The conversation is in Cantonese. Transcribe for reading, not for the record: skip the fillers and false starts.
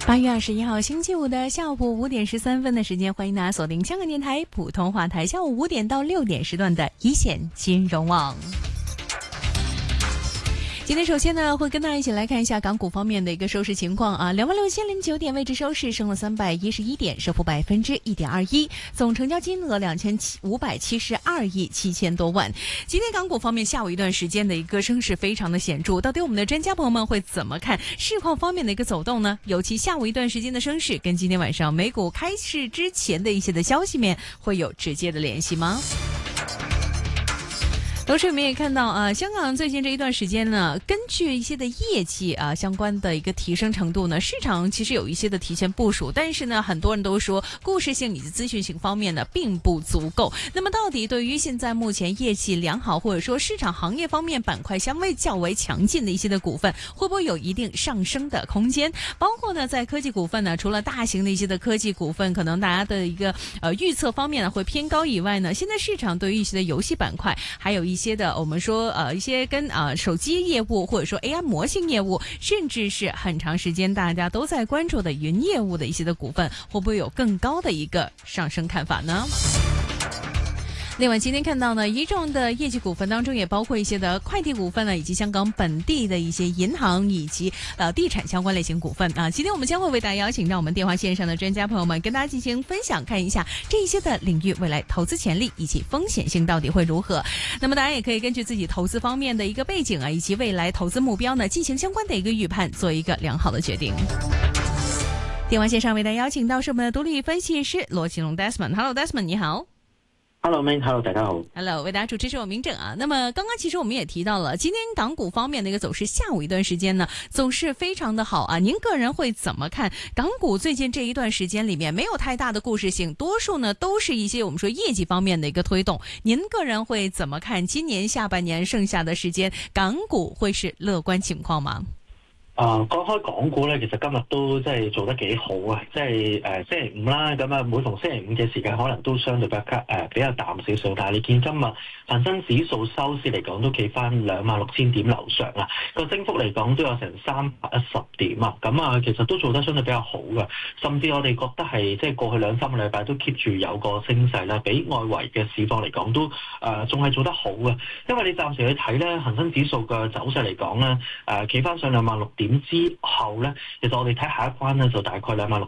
8月21号星期五的下午5点13分的时间，欢迎大家锁定香港电台普通话台下午5点到6点时段的一线金融网。今天首先呢，会跟大家一起来看一下港股方面的一个收市情况啊，26,009点位置收市，升了311点，升幅1.21%，总成交金额2572亿7000多万。今天港股方面下午一段时间的一个升势非常的显著，到底我们的专家朋友们会怎么看市况方面的一个走动呢？尤其下午一段时间的升势，跟今天晚上美股开市之前的一些的消息面会有直接的联系吗？同时我们也看到香港最近这一段时间呢，根据一些的业绩相关的一个提升程度呢，市场其实有一些的提前部署，但是呢，很多人都说故事性以及资讯性方面呢并不足够。那么到底对于现在目前业绩良好或者说市场行业方面板块相对较为强劲的一些的股份，会不会有一定上升的空间？包括呢在科技股份呢，除了大型的一些的科技股份可能大家的一个预测方面呢会偏高以外呢，现在市场对于一些的游戏板块，还有一些的我们说一些跟手机业务或者说 AI 模型业务，甚至是很长时间大家都在关注的云业务的一些的股份，会不会有更高的一个上升看法呢？另外今天看到呢，一众的业绩股份当中也包括一些的快递股份呢，以及香港本地的一些银行以及地产相关类型股份啊。今天我们将会为大家邀请到我们电话线上的专家朋友们，跟大家进行分享，看一下这一些的领域未来投资潜力以及风险性到底会如何。那么大家也可以根据自己投资方面的一个背景以及未来投资目标呢，进行相关的一个预判，做一个良好的决定。电话线上为大家邀请到是我们的独立分析师罗金龙 Desmond。Hello Desmond， 你好。 Hello May，Hello 大家好。 Hello， 为大家主持是我明正啊。那么刚刚其实我们也提到了，今天港股方面的一个走势，下午一段时间呢走势非常的好啊。您个人会怎么看港股最近这一段时间里面没有太大的故事性，多数呢都是一些我们说业绩方面的一个推动。您个人会怎么看今年下半年剩下的時間，港股會是樂觀情況嗎？ 講開港股咧，其實今日都真係做得幾好啊！即係星期五啦，咁啊每逢星期五嘅時間，可能都相對比較淡少少，但係你見今日恒生指數收市嚟講都企翻26,000點樓上啦，個升幅嚟講都有成310點啊！咁啊，其實都做得相對比較好嘅，甚至我哋覺得係即係過去2-3個禮拜都 keep 住有個升勢啦，比外圍嘅市況嚟講都仲係做得好嘅，因為你暫時去睇咧，恒生指數嘅走勢嚟講咧，企翻上26,000點之後咧，其實我哋睇下一關咧就大概26,700